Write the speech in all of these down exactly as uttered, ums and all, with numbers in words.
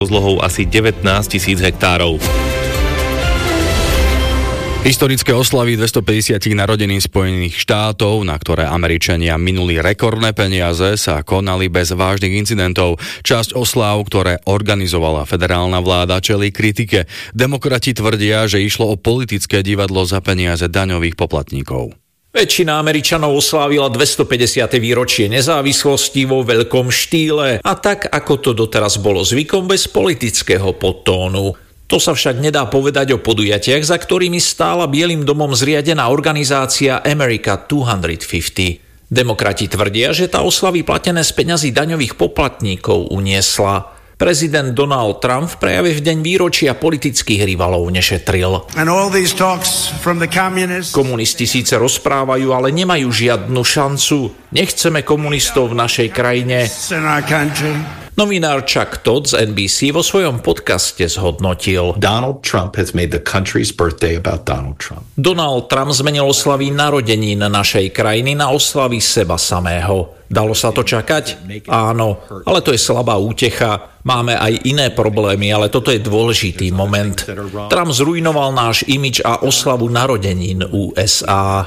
rozlohou asi devätnásť tisíc hektárov. Historické oslavy dvestopäťdesiatich narodenín Spojených štátov, na ktoré Američania minuli rekordné peniaze, sa konali bez vážnych incidentov. Časť oslav, ktoré organizovala federálna vláda, čelí kritike. Demokrati tvrdia, že išlo o politické divadlo za peniaze daňových poplatníkov. Väčšina Američanov oslávila dvestopäťdesiate výročie nezávislosti vo veľkom štýle a tak, ako to doteraz bolo zvykom, bez politického podtónu. To sa však nedá povedať o podujatiach, za ktorými stála Bielým domom zriadená organizácia America dvestopäťdesiat. Demokrati tvrdia, že tá oslavy platené z peňazí daňových poplatníkov uniesla. Prezident Donald Trump v prejave v deň výročia politických rivalov nešetril. Komunisti síce rozprávajú, ale nemajú žiadnu šancu. Nechceme komunistov v našej krajine. Novinár Chuck Todd z en bí sí vo svojom podcaste zhodnotil: Donald Trump has made the country's birthday about Donald Trump. Donald Trump zmenil oslavy narodenín našej krajiny na oslavy seba samého. Dalo sa to čakať? Áno, ale to je slabá útecha. Máme aj iné problémy, ale toto je dôležitý moment. Trump zrujnoval náš imidž a oslavu narodenín ú es á.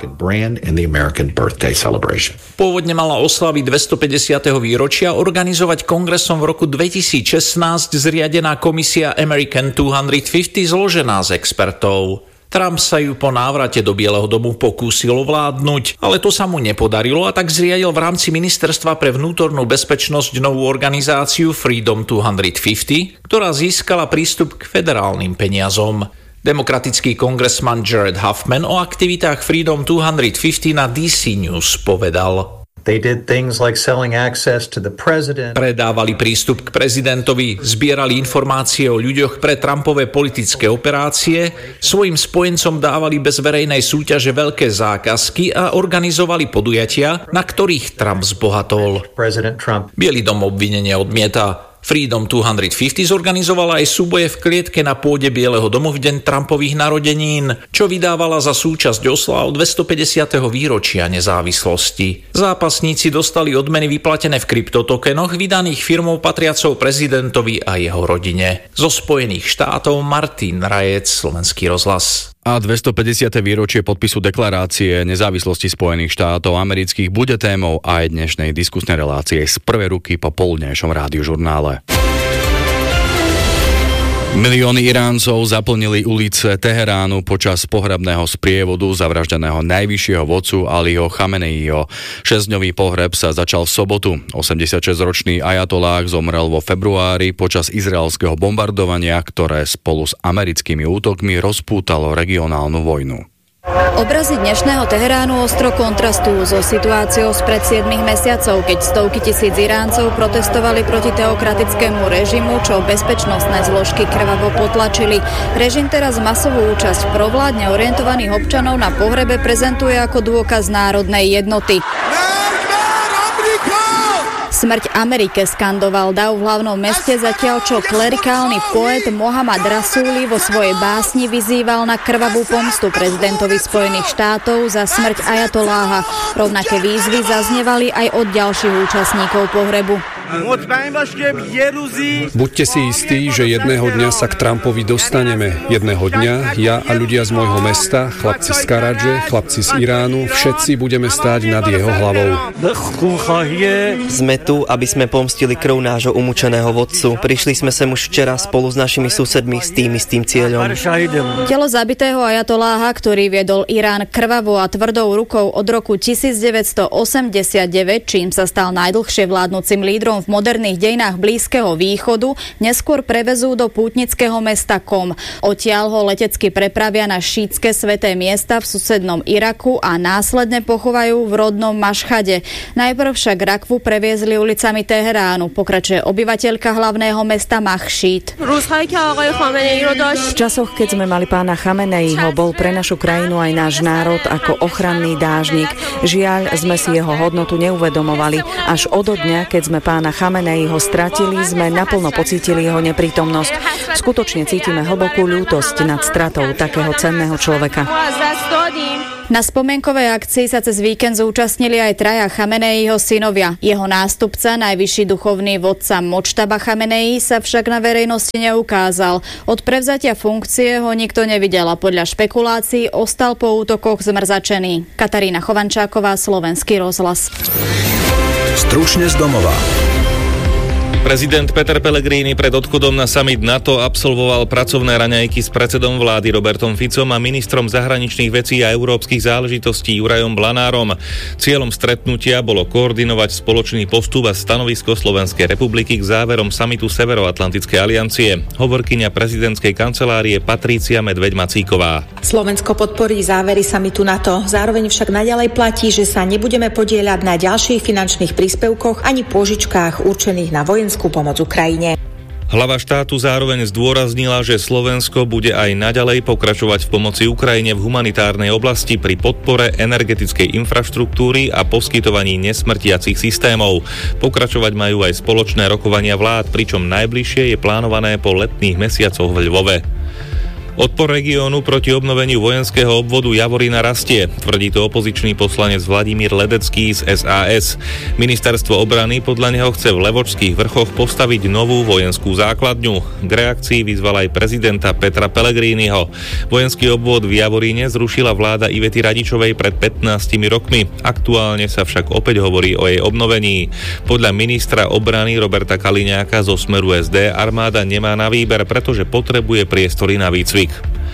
Pôvodne mala oslavy dvestopäťdesiateho výročia organizovať kongresom v roku dvetisícšestnásť zriadená komisia American dvestopäťdesiat zložená z expertov. Trump sa ju po návrate do Bieleho domu pokúsil ovládnuť, ale to sa mu nepodarilo a tak zriadil v rámci Ministerstva pre vnútornú bezpečnosť novú organizáciu Freedom dvestopäťdesiat, ktorá získala prístup k federálnym peniazom. Demokratický kongresman Jared Huffman o aktivitách Freedom dvestopäťdesiat na dé cé News povedal: They did things like selling access to the president. Predávali prístup k prezidentovi, zbierali informácie o ľuďoch pre Trumpové politické operácie, svojim spojencom dávali bez verejnej súťaže veľké zákazky a organizovali podujatia, na ktorých Trump zbohatol. Bielý dom obvinenie odmieta. Freedom dvestopäťdesiat zorganizovala aj súboje v klietke na pôde Bieleho domu v deň Trumpových narodenín, čo vydávala za súčasť oslav dvestopäťdesiateho výročia nezávislosti. Zápasníci dostali odmeny vyplatené v kryptotokenoch vydaných firmou patriacou prezidentovi a jeho rodine. Zo Spojených štátov Martin Rajec, Slovenský rozhlas. A dvestopäťdesiate výročie podpisu deklarácie nezávislosti Spojených štátov amerických bude témou aj dnešnej diskusnej relácie z prvej ruky po poludnejšom rádiožurnále. Milióny Iráncov zaplnili ulice Teheránu počas pohrebného sprievodu zavraždeného najvyššieho vodcu Aliho Chameneiho. Šesťdňový pohreb sa začal v sobotu. osemdesiatšesťročný ajatolách zomrel vo februári počas izraelského bombardovania, ktoré spolu s americkými útokmi rozpútalo regionálnu vojnu. Obrazy dnešného Teheránu ostro kontrastujú so situáciou spred siedmich mesiacov, keď stovky tisíc Iráncov protestovali proti teokratickému režimu, čo bezpečnostné zložky krvavo potlačili. Režim teraz masovú účasť provládne orientovaných občanov na pohrebe prezentuje ako dôkaz národnej jednoty. Smrť Amerike skandoval dav v hlavnom meste, zatiaľ čo klerikálny poet Mohammad Rasúli vo svojej básni vyzýval na krvavú pomstu prezidentovi Spojených štátov za smrť ajatoláha. Rovnaké výzvy zaznievali aj od ďalších účastníkov pohrebu. Buďte si istí, že jedného dňa sa k Trumpovi dostaneme. Jedného dňa ja a ľudia z môjho mesta, chlapci z Karadže, chlapci z Iránu, všetci budeme stáť nad jeho hlavou. Sme tu, aby sme pomstili krv nášho umúčeného vodcu. Prišli sme sem už včera spolu s našimi susedmi s tým istým cieľom. Telo zabitého ajatoláha, ktorý viedol Irán krvavou a tvrdou rukou od roku devätnásťstoosemdesiatdeväť, čím sa stal najdlhšie vládnúcim lídrom v moderných dejinách Blízkeho východu, neskôr prevezú do pútnického mesta Kom. Odtiaľ ho letecky prepravia na šítske sväté miesta v susednom Iraku a následne pochovajú v rodnom Mašhade. Najprv však rakvu previezli ulicami Teheránu, pokračuje obyvateľka hlavného mesta Machšít. V časoch, keď sme mali pána Chameneiho, bol pre našu krajinu aj náš národ ako ochranný dážnik. Žiaľ, sme si jeho hodnotu neuvedomovali. Až od dňa, keď sme pána Chameneiho stratili, sme naplno pocítili jeho neprítomnosť. Skutočne cítime hlbokú ľútosť nad stratou takého cenného človeka. Na spomienkovej akcii sa cez víkend zúčastnili aj traja Chameneiho synovia. Jeho nástupca, najvyšší duchovný vodca Močtaba Chamenei, sa však na verejnosti neukázal. Od prevzatia funkcie ho nikto nevidel a podľa špekulácií ostal po útokoch zmrzačený. Katarína Chovančáková, Slovenský rozhlas. Stručne z domova. Prezident Peter Pellegrini pred odchodom na summit NATO absolvoval pracovné raňajky s predsedom vlády Robertom Ficom a ministrom zahraničných vecí a európskych záležitostí Jurajom Blanárom. Cieľom stretnutia bolo koordinovať spoločný postup a stanovisko Slovenskej republiky k záverom summitu Severoatlantickej aliancie. Hovorkyňa prezidentskej kancelárie Patrícia Medveď-Macíková. Slovensko podporí závery summitu NATO. Zároveň však naďalej platí, že sa nebudeme podieľať na ďalších finančných príspevkoch ani pôžičkách určených na vojenské pomoc Ukrajine. Hlava štátu zároveň zdôraznila, že Slovensko bude aj naďalej pokračovať v pomoci Ukrajine v humanitárnej oblasti pri podpore energetickej infraštruktúry a poskytovaní nesmrtiacich systémov. Pokračovať majú aj spoločné rokovania vlád, pričom najbližšie je plánované po letných mesiacoch v Lvove. Odpor regiónu proti obnoveniu vojenského obvodu Javorina rastie, tvrdí to opozičný poslanec Vladimír Ledecký z es a es. Ministerstvo obrany podľa neho chce v Levočských vrchoch postaviť novú vojenskú základňu. K reakcii vyzval aj prezidenta Petra Pellegriniho. Vojenský obvod v Javoríne zrušila vláda Ivety Radičovej pred pätnástimi rokmi. Aktuálne sa však opäť hovorí o jej obnovení. Podľa ministra obrany Roberta Kaliňáka zo Smeru es dé armáda nemá na výber, pretože potrebuje priestory na výcvik.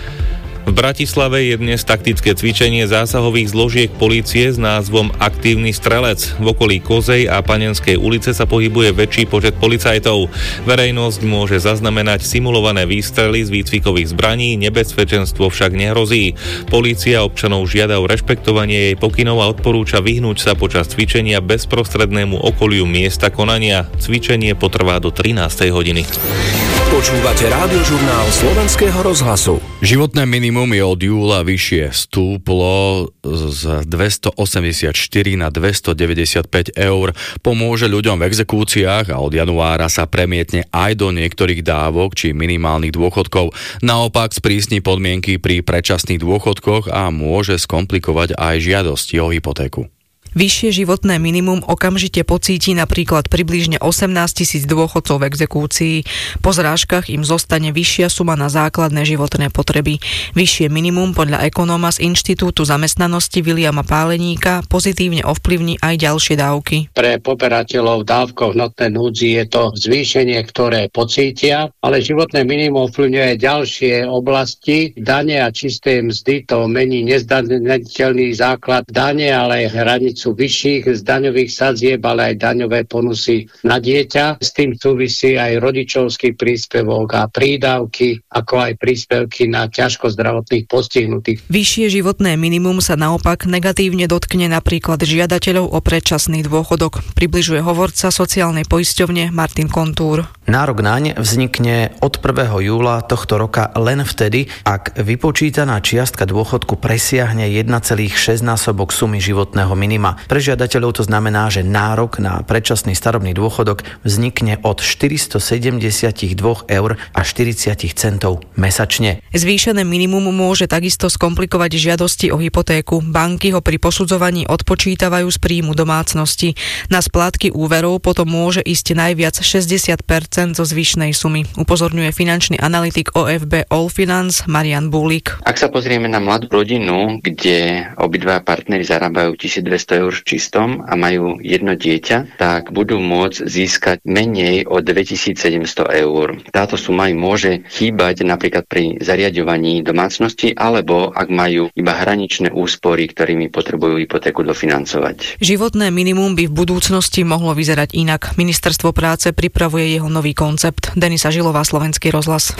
V Bratislave je dnes taktické cvičenie zásahových zložiek polície s názvom Aktívny strelec. V okolí Kozej a Panenskej ulice sa pohybuje väčší počet policajtov. Verejnosť môže zaznamenať simulované výstrely z výcvikových zbraní, nebezpečenstvo však nehrozí. Polícia občanov žiada o rešpektovanie jej pokynov a odporúča vyhnúť sa počas cvičenia bezprostrednému okoliu miesta konania. Cvičenie potrvá do trinástej hodiny. Počúvate rádiožurnál Slovenského rozhlasu. Životné minimum je od júla vyššie. Stúplo z dvestoosemdesiatštyri na dvestodeväťdesiatpäť eur. Pomôže ľuďom v exekúciách a od januára sa premietne aj do niektorých dávok či minimálnych dôchodkov. Naopak sprísni podmienky pri predčasných dôchodkoch a môže skomplikovať aj žiadosti o hypotéku. Vyššie životné minimum okamžite pocíti napríklad približne osemnásť tisíc dôchodcov v exekúcii. Po zrážkach im zostane vyššia suma na základné životné potreby. Vyššie minimum podľa ekonóma z Inštitútu zamestnanosti Viliama Páleníka pozitívne ovplyvní aj ďalšie dávky. Pre poberateľov dávkov hmotnej núdzi je to zvýšenie, ktoré pocítia, ale životné minimum ovplyvňuje ďalšie oblasti. Dane a čisté mzdy to mení nezdaniteľný základ dane, ale aj hranicu sú vyšších z daňových sadzieb, ale aj daňové bonusy na dieťa. S tým súvisí aj rodičovský príspevok a prídavky, ako aj príspevky na ťažko zdravotných postihnutých. Vyššie životné minimum sa naopak negatívne dotkne napríklad žiadateľov o predčasný dôchodok, približuje hovorca sociálnej poisťovne Martin Kontúr. Nárok naň vznikne od prvého júla tohto roka len vtedy, ak vypočítaná čiastka dôchodku presiahne jeden celý šesť násobok sumy životného minima. Pre žiadateľov to znamená, že nárok na predčasný starobný dôchodok vznikne od štyristosedemdesiatdva eur a štyridsať centov mesačne. Zvýšené minimum môže takisto skomplikovať žiadosti o hypotéku. Banky ho pri posudzovaní odpočítavajú z príjmu domácnosti. Na splátky úverov potom môže ísť najviac šesťdesiat percent zo zvyšnej sumy, upozorňuje finančný analytik ó ef bé Allfinance Marian Búlik. Ak sa pozrieme na mladú rodinu, kde obidva partneri zarábajú tisícdvesto eur v čistom a majú jedno dieťa, tak budú môcť získať menej o dvetisícsedemsto eur. Táto suma im môže chýbať napríklad pri zariaďovaní domácnosti alebo ak majú iba hraničné úspory, ktorými potrebujú hypotéku dofinancovať. Životné minimum by v budúcnosti mohlo vyzerať inak. Ministerstvo práce pripravuje jeho nový koncept. Denisa Žilová, Slovenský rozhlas.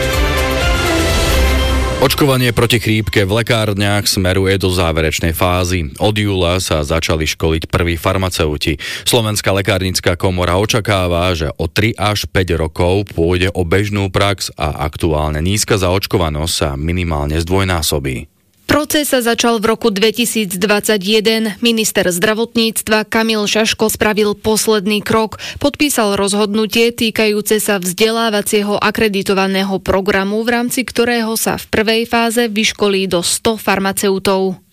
Očkovanie proti chrípke v lekárniach smeruje do záverečnej fázy. Od júla sa začali školiť prví farmaceuti. Slovenská lekárnická komora očakáva, že o tri až päť rokov pôjde o bežnú prax a aktuálne nízka zaočkovanosť sa minimálne zdvojnásobí. Proces sa začal v roku dvetisícdvadsaťjeden. Minister zdravotníctva Kamil Šaško spravil posledný krok. Podpísal rozhodnutie týkajúce sa vzdelávacieho akreditovaného programu, v rámci ktorého sa v prvej fáze vyškolí do sto farmaceutov.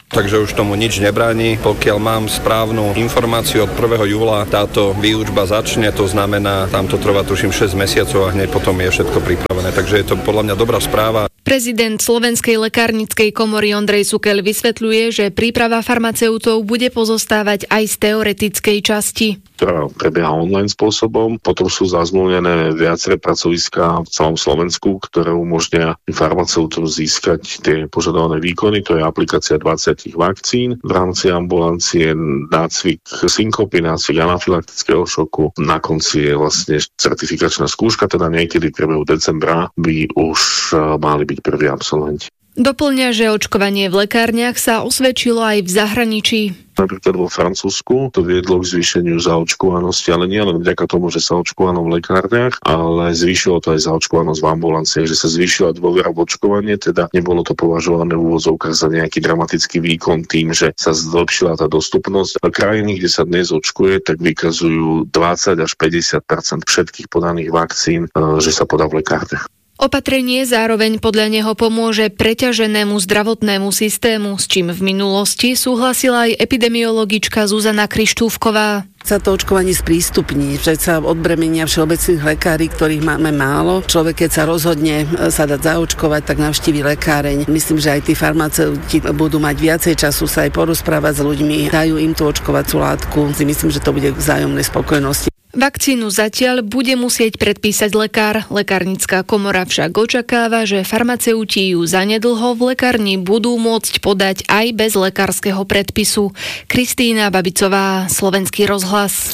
takže už tomu nič nebráni. Pokiaľ mám správnu informáciu, od prvého júla táto výučba začne, to znamená, tam to trvá tuším šesť mesiacov a hneď potom je všetko pripravené. Takže je to podľa mňa dobrá správa. Prezident Slovenskej lekárnickej komory Ondrej Sukeľ vysvetľuje, že príprava farmaceutov bude pozostávať aj z teoretickej časti. Ktorá prebieha online spôsobom. Potom sú zazmluvnené viaceré pracoviská v celom Slovensku, ktoré umožnia farmaceutom získať tie požadované výkony. To je aplikácia dvadsať vakcín. V rámci ambulancie nácvik synkopy, nácvik anafylaktického šoku. Na konci je vlastne certifikačná skúška, teda niekedy v priebehu decembra by už mali byť prví absolventi. Doplňa, že očkovanie v lekárniach sa osvedčilo aj v zahraničí. Napríklad vo Francúzsku to viedlo k zvýšeniu zaočkovanosti, ale nie len vďaka tomu, že sa očkovalo v lekárniach, ale zvýšilo to aj zaočkovanosť v ambulanciách, že sa zvýšila dôvera v očkovanie, teda nebolo to považované v úvodzovkách za nejaký dramatický výkon tým, že sa zlepšila tá dostupnosť. A krajiny, kde sa dnes očkuje, tak vykazujú dvadsať až päťdesiat percent všetkých podaných vakcín, že sa podá v lekárniach. Opatrenie zároveň podľa neho pomôže preťaženému zdravotnému systému, s čím v minulosti súhlasila aj epidemiologička Zuzana Krištúfková. Sa to očkovanie sprístupní, že sa odbremenia všeobecných lekári, ktorých máme málo. Človek, keď sa rozhodne sa dať zaočkovať, tak navštívi lekáreň. Myslím, že aj tí farmaceuti budú mať viacej času sa aj porozprávať s ľuďmi, dajú im tú očkovacú látku. Myslím, že to bude k vzájomnej spokojnosti. Vakcínu zatiaľ bude musieť predpísať lekár. Lekárnická komora však očakáva, že farmaceuti ju zanedlho v lekárni budú môcť podať aj bez lekárskeho predpisu. Kristína Babicová, Slovenský rozhlas.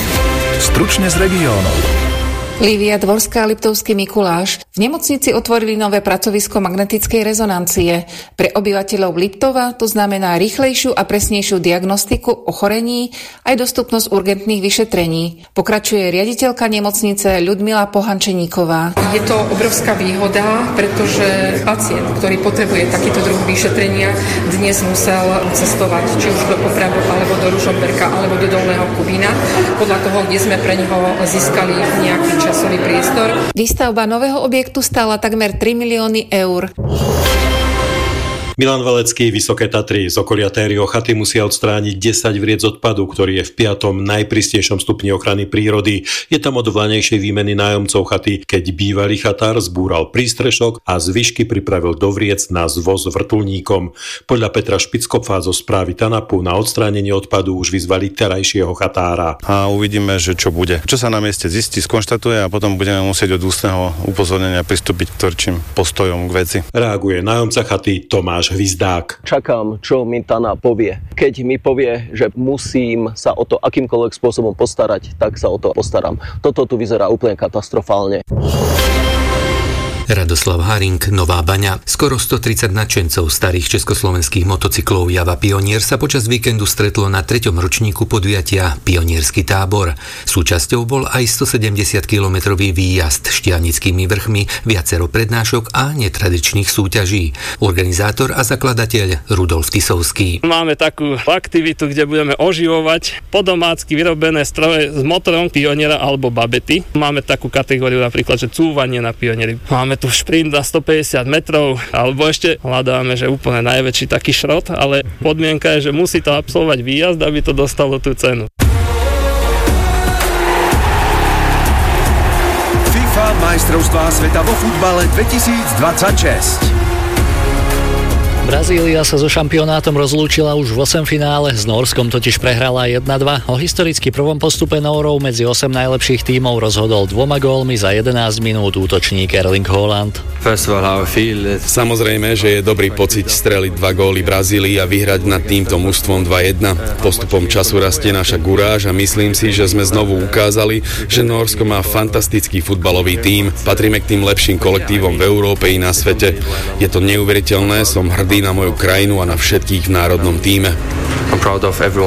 Stručne z regiónov. Lívia Dvorská, Liptovský Mikuláš. V nemocnici otvorili nové pracovisko magnetickej rezonancie. Pre obyvateľov Liptova to znamená rýchlejšiu a presnejšiu diagnostiku ochorení aj dostupnosť urgentných vyšetrení. Pokračuje riaditeľka nemocnice Ľudmila Pohančeníková. Je to obrovská výhoda, pretože pacient, ktorý potrebuje takýto druh vyšetrenia, dnes musel cestovať či už do Popradu, alebo do Ružomberka, alebo do Dolného Kubína, podľa toho, kde sme pre neho získali nejaký čas. Časový priestor. Výstavba nového objektu stála takmer tri milióny eur. Milan Velecký, Vysoké Tatry. Z okolia Tériho chaty musia odstrániť desať vriec odpadu, ktorý je v piatom najprísnejšom stupni ochrany prírody. Je tam od vlaňajšej výmeny nájomcov chaty, keď bývalý chatár zbúral prístrešok a zvyšky pripravil do vriec na zvoz vrtuľníkom. Podľa Petra Špickopfa zo správy TANAPu na odstránenie odpadu už vyzvali terajšieho chatára. A uvidíme, že čo bude. Čo sa na mieste zistí, skonštatuje a potom budeme musieť od ústneho upozornenia pristúpiť k tvrdším postojom k veci. Reaguje nájomca chaty Tomáš Hvizdák. Čakám, čo mi TANA povie. Keď mi povie, že musím sa o to akýmkoľvek spôsobom postarať, tak sa o to postaram. Toto tu vyzerá úplne katastrofálne. Radoslav Haring, Nová Baňa. Skoro stotridsať nadšencov starých československých motocyklov Java Pionier sa počas víkendu stretlo na treťom ročníku podujatia Pionierský tábor. Súčasťou bol aj stosedemdesiat kilometrový výjazd Štiavnickými vrchmi, viacero prednášok a netradičných súťaží. Organizátor a zakladateľ Rudolf Tisovský. Máme takú aktivitu, kde budeme oživovať podomácky vyrobené stroje s motorom Pioniera alebo babety. Máme takú kategóriu napríklad, že cúvanie na Pionieri. Máme tu šprint na stopäťdesiat metrov, alebo ešte hľadáme, že úplne najväčší taký šrot, ale podmienka je, že musí to absolvovať výjazd, aby to dostalo tú cenu. FIFA majstrovstvá sveta vo futbale dvetisícdvadsaťšesť. Brazília sa so šampionátom rozlúčila už v osemfinále, s Nórskom totiž prehrala jeden dva. O historicky prvom postupe Nórov medzi osem najlepších tímov rozhodol dvoma gólmi za jedenásť minút útočník Erling Haaland. Samozrejme, že je dobrý pocit streliť dva góly Brazílii a vyhrať nad týmto mužstvom dva jedna. Postupom času rastie naša guráž a myslím si, že sme znovu ukázali, že Nórsko má fantastický futbalový tím. Patríme k tým lepším kolektívom v Európe i na svete. Je to neuveriteľné, som hrdý na moju krajinu a na všetkých v národnom tíme.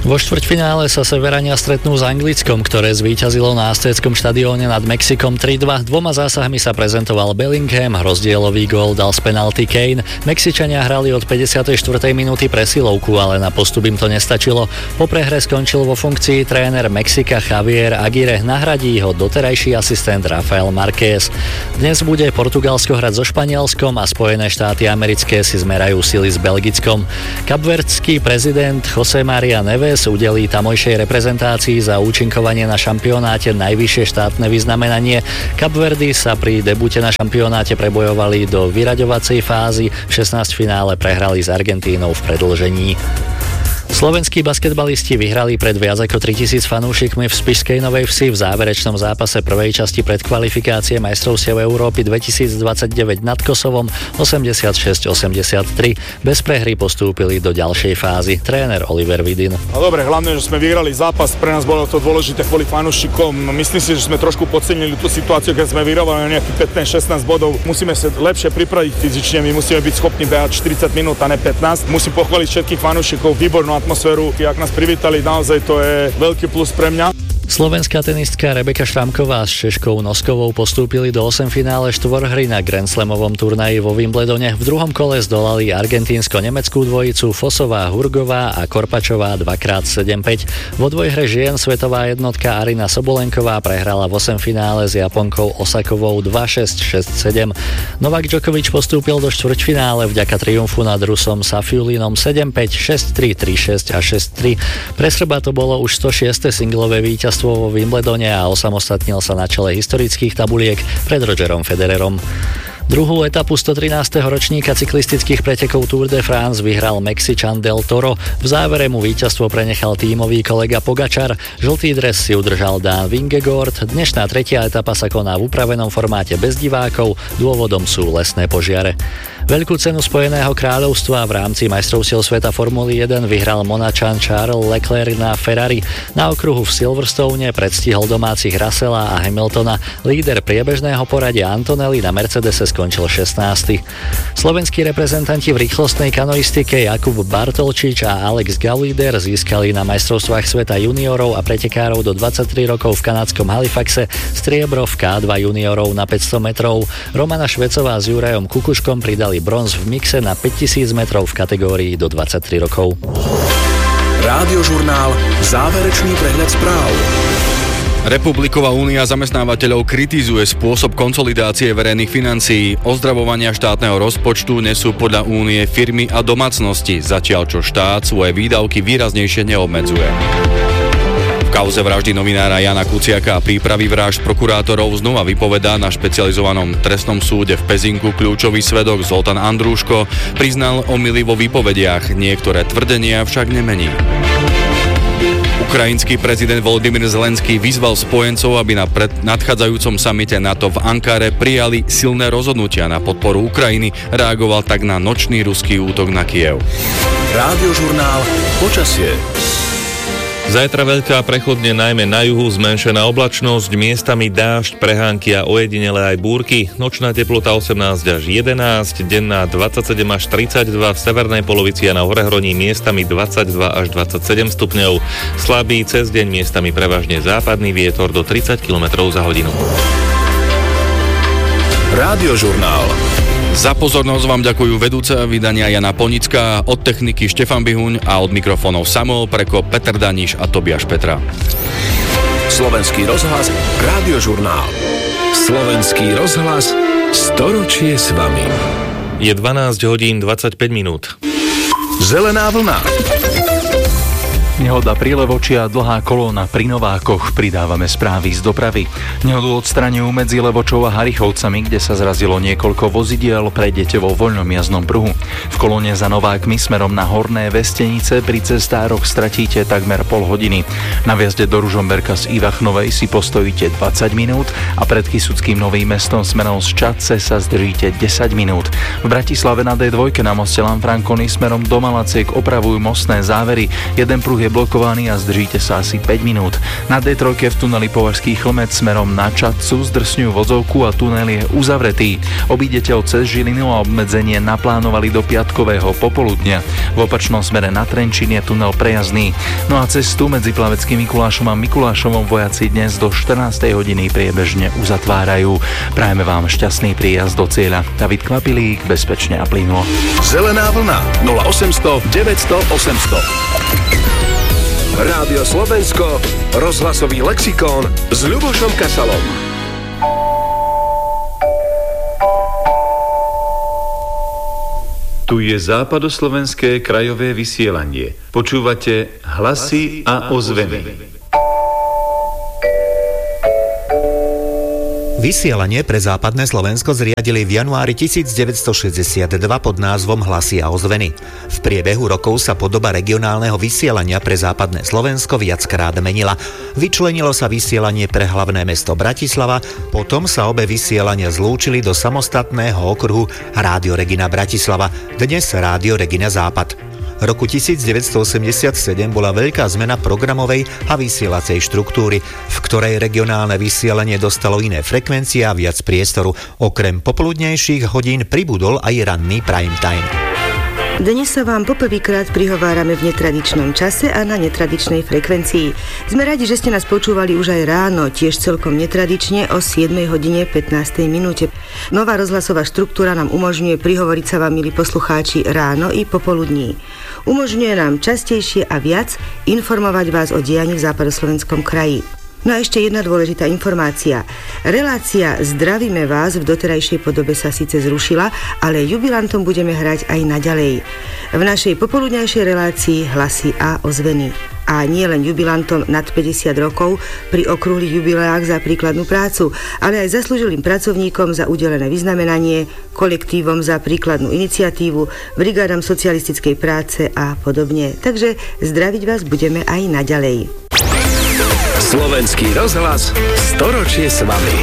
Vo štvrťfinále sa Severania stretnú s Anglickom, ktoré zvíťazilo na Aztéckom štadióne nad Mexikom tri dva. Dvoma zásahmi sa prezentoval Bellingham, rozdielový gól dal z penalty Kane. Mexičania hrali od päťdesiatej štvrtej minúty presilovku, ale na postup im to nestačilo. Po prehre skončil vo funkcii tréner Mexika Javier Aguirre, nahradí ho doterajší asistent Rafael Márquez. Dnes bude Portugalsko hrať so Španielskom a Spojené štáty americké si zmerajú sily s Belgickom. Kapverdský prezident José María Neves udelí tamojšej reprezentácii za účinkovanie na šampionáte najvyššie štátne vyznamenanie. Kapverdy sa pri debute na šampionáte prebojovali do vyraďovacej fázy, v šestnáctfinále prehrali s Argentínou v predĺžení. Slovenskí basketbalisti vyhrali pred viac ako tritisíc fanúšikmi v Spišskej Novej Vsi v záverečnom zápase prvej časti predkvalifikácie majstrovstiev Európy dvetisícdvadsaťdeväť nad Kosovom osemdesiatšesť osemdesiattri. Bez prehry postúpili do ďalšej fázy. Tréner Oliver Vidin. No dobre, hlavne, že sme vyhrali zápas, pre nás bolo to dôležité kvôli fanúšikom. Myslím si, že sme trošku podcenili tú situáciu, keď sme vyrovali nejakých pätnásť šestnásť bodov. Musíme sa lepšie pripraviť fyzične, my musíme byť schopní behať štyridsať minút a ne pätnásť. Musím pochváliť všetkých fanúšikov, výbornú atmosféru, ak nás privítali, naozaj to je veľký plus pre mňa. Slovenská tenistka Rebeka Šramková s Češkou Noskovou postúpili do osemfinále štvorhry na Grand Slamovom turnaji vo Wimbledone. V druhom kole zdolali argentínsko-nemeckú dvojicu Fosová Hurgová a Korpačová dva krát sedem päť. Vo dvojhre žien svetová jednotka Arina Sobolenková prehrala v osemfinále s Japonkou Osakovou dva šesť šesť sedem. Novak Djokovic postúpil do štvrťfinále vďaka triumfu nad Rusom Safiulinom sedem päť, šesť tri, tri šesť a šesť tri. Pre Srba to bolo už stošieste singlové víťazstvo vo Wimbledone a osamostatnil sa na čele historických tabuliek pred Rogerom Federerom. Druhú etapu stotrinásteho ročníka cyklistických pretekov Tour de France vyhral Mexičan Del Toro. V závere mu víťazstvo prenechal tímový kolega Pogačar. Žltý dres si udržal Dan Vingegaard. Dnešná tretia etapa sa koná v upravenom formáte bez divákov. Dôvodom sú lesné požiare. Veľkú cenu Spojeného kráľovstva v rámci majstrovstiev sveta Formuly jeden vyhral Monačan Charles Leclerc na Ferrari. Na okruhu v Silverstone predstihol domácich Russella a Hamiltona. Líder priebežného poradia Antonelli na Mercedese skončil šestnásty. Slovenskí reprezentanti v rýchlostnej kanoistike Jakub Bartolčič a Alex Gaulider získali na majstrovstvách sveta juniorov a pretekárov do dvadsaťtri rokov v kanadskom Halifaxe striebro v ká dva juniorov na päťsto metrov. Romana Švecová s Jurajom Kukuškom pridali bronz v mixe na päťtisíc metrov v kategórii do dvadsaťtri rokov. Rádiožurnál Záverečný prehľad správ. Republiková únia zamestnávateľov kritizuje spôsob konsolidácie verejných financií. Ozdravovania štátneho rozpočtu nesú podľa únie firmy a domácnosti, zatiaľ čo štát svoje výdavky výraznejšie neobmedzuje. V kauze vraždy novinára Jana Kuciaka a prípravy vražd prokurátorov znova vypovedá na špecializovanom trestnom súde v Pezinku kľúčový svedok Zoltán Andrúško. Priznal omyly vo výpovediach, niektoré tvrdenia však nemení. Ukrajinský prezident Volodymyr Zelenský vyzval spojencov, aby na pred nadchádzajúcom samite NATO v Ankare prijali silné rozhodnutia na podporu Ukrajiny. Reagoval tak na nočný ruský útok na Kyjev. Rádiožurnál Počasie. Zajtra veľká prechodne najmä na juhu, zmenšená oblačnosť, miestami dážď, prehánky a ojedinele aj búrky. Nočná teplota osemnásť až jedenásť, denná dvadsaťsedem až tridsaťdva, v severnej polovici a na horehroní miestami dvadsaťdva až dvadsaťsedem stupňov. Slabý cez deň miestami prevažne západný vietor do tridsať kilometrov za hodinu. Rádiožurnál. Za pozornosť vám ďakujú vedúca vydania Jana Ponická, od techniky Štefan Bihuň a od mikrofónov Samuel Preko, Peter Daniš a Tobiáš Petra. Slovenský rozhlas, Rádiožurnál. Slovenský rozhlas, storočie s vami. Je dvanásť hodín dvadsaťpäť minút. Zelená vlna. Nehoda pri Levoči a dlhá kolóna pri Novákoch. Pridávame správy z dopravy. Nehodu odstraňujú medzi Levočou a Harichovcami, kde sa zrazilo niekoľko vozidiel, prejdete vo voľnom jazdnom pruhu. V kolóne za Novákmi smerom na Horné Vestenice pri cestároch stratíte takmer pol hodiny. Na vjazde do Ružomberka z Ivachnovej si postojíte dvadsať minút a pred Kysuckým Novým Mestom smerom z Čadce sa zdržíte desať minút. V Bratislave na dé dva na moste Lanfranconi smerom do Malaciek opravujú mostné závery. Jeden pruh je blokovaný a zdržíte sa asi päť minút. Na dé tri v tuneli Považský Chlmec smerom na Čadcu zdrsňujú vozovku a tunel je uzavretý. Obídete ho cez Žilinu a obmedzenie naplánovali do piatkového popoludnia. V opačnom smere na Trenčín je tunel prejazdný. No a cestu medzi Plaveckým Mikulášom a Mikulášovom vojaci dnes do štrnástej hodiny priebežne uzatvárajú. Prajeme vám šťastný príjazd do cieľa. David Kvapilík, bezpečne a plynulo. Zelená vlna nula osemsto deväťsto osemsto. Rádio Slovensko, rozhlasový lexikón s Ľubošom Kasalom. Tu je západoslovenské krajové vysielanie. Počúvate hlasy a ozveny. Vysielanie pre západné Slovensko zriadili v januári devätnásťstošesťdesiatdva pod názvom Hlasy a ozveny. V priebehu rokov sa podoba regionálneho vysielania pre západné Slovensko viackrát menila. Vyčlenilo sa vysielanie pre hlavné mesto Bratislava, potom sa obe vysielania zlúčili do samostatného okruhu Rádio Regina Bratislava, dnes Rádio Regina Západ. Roku devätnásťstoosemdesiatsedem bola veľká zmena programovej a vysielacej štruktúry, v ktorej regionálne vysielanie dostalo iné frekvencie a viac priestoru. Okrem popoludnejších hodín pribudol aj ranný prime time. Dnes sa vám poprvýkrát prihovárame v netradičnom čase a na netradičnej frekvencii. Sme radi, že ste nás počúvali už aj ráno, tiež celkom netradične o siedmej hodine pätnástej minúte. Nová rozhlasová štruktúra nám umožňuje prihovoriť sa vám, milí poslucháči, ráno i popoludní. Umožňuje nám častejšie a viac informovať vás o dianí v západoslovenskom kraji. No a ešte jedna dôležitá informácia. Relácia Zdravíme vás v doterajšej podobe sa síce zrušila, ale jubilantom budeme hrať aj naďalej. V našej popoludňajšej relácii Hlasy a ozveny. A nie len jubilantom nad päťdesiat rokov pri okrúhlych jubileách za príkladnú prácu, ale aj zaslúžilým pracovníkom za udelené vyznamenanie, kolektívom za príkladnú iniciatívu, brigádam socialistickej práce a podobne. Takže zdraviť vás budeme aj naďalej. Slovenský rozhlas, storočie s vami.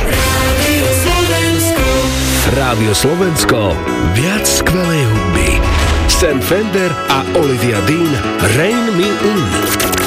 Rádio Slovensko, viac skvelej hudby. Sam Fender a Olivia Dean, Rain Me In.